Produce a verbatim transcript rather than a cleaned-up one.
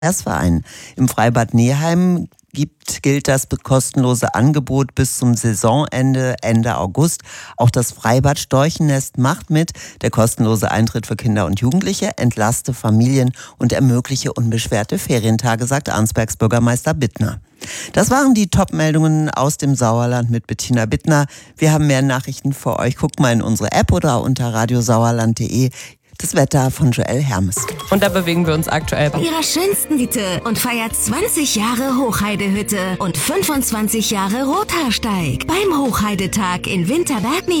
Verein. Im Freibad Neheim gibt, gilt das kostenlose Angebot bis zum Saisonende, Ende August. Auch das Freibad Storchennest macht mit. Der kostenlose Eintritt für Kinder und Jugendliche entlaste Familien und ermögliche unbeschwerte Ferientage, sagt Arnsbergs Bürgermeister Bittner. Das waren die Top-Meldungen aus dem Sauerland mit Bettina Bittner. Wir haben mehr Nachrichten für euch. Guckt mal in unsere App oder unter radiosauerland punkt de. Das Wetter von Joel Hermes. Und da bewegen wir uns aktuell bei ihrer schönsten Hütte und feiert zwanzig Jahre Hochheidehütte und fünfundzwanzig Jahre Rothaarsteig beim Hochheidetag in Winterberg.